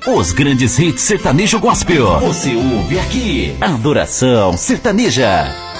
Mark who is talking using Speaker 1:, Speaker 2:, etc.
Speaker 1: Os grandes hits sertanejo gospel. Você ouve aqui. Adoração Sertaneja.